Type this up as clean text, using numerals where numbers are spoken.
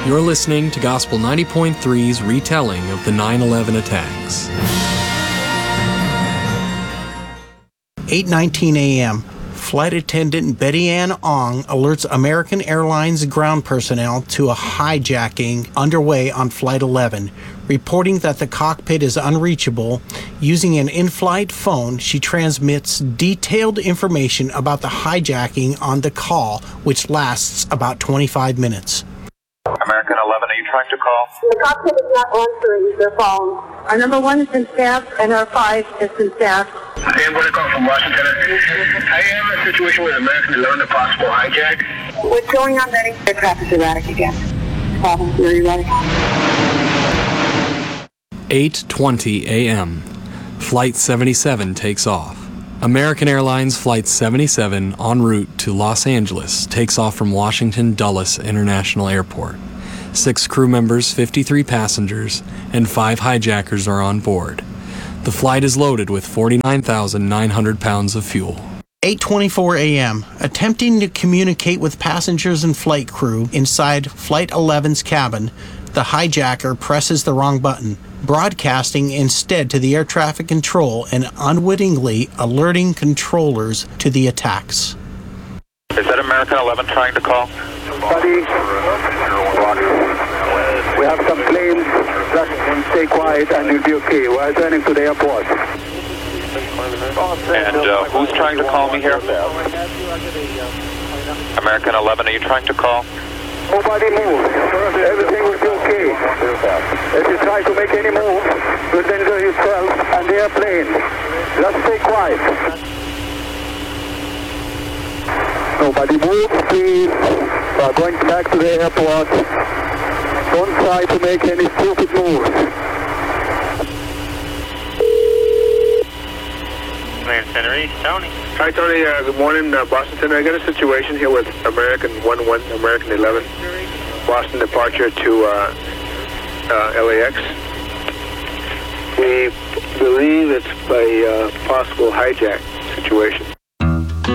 You're listening to Gospel 90.3's retelling of the 9/11 attacks. 8:19 a.m. Flight attendant Betty Ann Ong alerts American Airlines ground personnel to a hijacking underway on Flight 11. Reporting that the cockpit is unreachable, using an in-flight phone, she transmits detailed information about the hijacking on the call, which lasts about 25 minutes. American 11, are you trying to call? The cockpit is not answering their phone. Our number 1 has been staffed and our 5 has been staffed. I am going to call from Washington. I am in a situation with American 11, a possible hijack. What's going on, Betty? The aircraft is erratic again. Problem, are you ready? 8:20 a.m. Flight 77 takes off. American Airlines Flight 77, en route to Los Angeles, takes off from Washington Dulles International Airport. 6 crew members, 53 passengers, and 5 hijackers are on board. The flight is loaded with 49,900 pounds of fuel. 8:24 a.m. Attempting to communicate with passengers and flight crew inside Flight 11's cabin, the hijacker presses the wrong button, broadcasting instead to the air traffic control and unwittingly alerting controllers to the attacks. Is that American 11 trying to call? Buddy, we have some planes. Just stay quiet and you'll be okay. We're turning to the airport. And who's trying to call me here? American 11, are you trying to call? Nobody move. Everything will be okay. If you try to make any move, you'll danger yourself and the airplane. Just stay quiet. Nobody move, please. We are going back to the airport. Don't try to make any stupid moves. Tony. Hi, Tony. Good morning, Boston. I got a situation here with American 11, American 11, Boston departure to LAX. We believe it's a possible hijack situation.